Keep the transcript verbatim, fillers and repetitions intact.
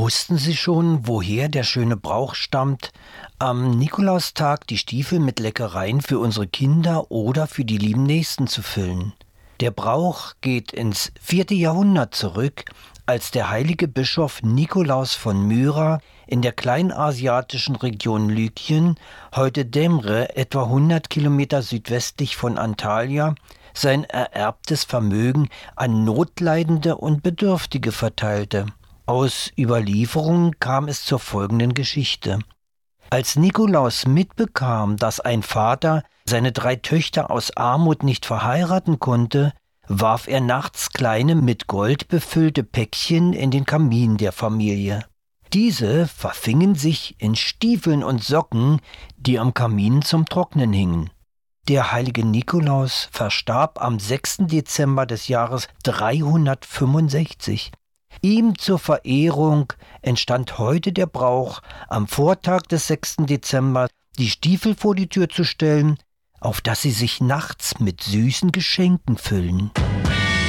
Wussten Sie schon, woher der schöne Brauch stammt, am Nikolaustag die Stiefel mit Leckereien für unsere Kinder oder für die lieben Nächsten zu füllen? Der Brauch geht ins vierte Jahrhundert zurück, als der heilige Bischof Nikolaus von Myra in der kleinasiatischen Region Lykien, heute Demre, etwa hundert Kilometer südwestlich von Antalya, sein ererbtes Vermögen an Notleidende und Bedürftige verteilte. Aus Überlieferungen kam es zur folgenden Geschichte. Als Nikolaus mitbekam, dass ein Vater seine drei Töchter aus Armut nicht verheiraten konnte, warf er nachts kleine mit Gold befüllte Päckchen in den Kamin der Familie. Diese verfingen sich in Stiefeln und Socken, die am Kamin zum Trocknen hingen. Der heilige Nikolaus verstarb am sechsten Dezember des Jahres dreihundertfünfundsechzig. Ihm zur Verehrung entstand heute der Brauch, am Vortag des sechsten Dezember die Stiefel vor die Tür zu stellen, auf dass sie sich nachts mit süßen Geschenken füllen.